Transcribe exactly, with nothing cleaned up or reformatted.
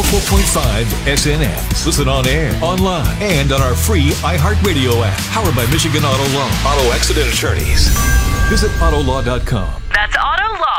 oh four point five S N X. Listen on air, online, and on our free iHeartRadio app. Powered by Michigan Auto Law. Auto Accident Attorneys. Visit auto law dot com. That's auto law